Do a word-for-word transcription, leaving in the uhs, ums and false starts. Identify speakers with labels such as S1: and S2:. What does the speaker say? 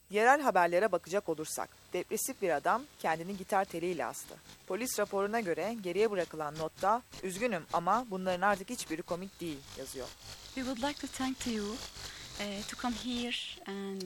S1: Yerel haberlere bakacak olursak, depresif bir adam kendini gitar teliyle astı. Polis raporuna göre geriye bırakılan notta, "Üzgünüm ama bunların artık hiçbiri komik değil" yazıyor.
S2: We would like to thank to you uh, to come here and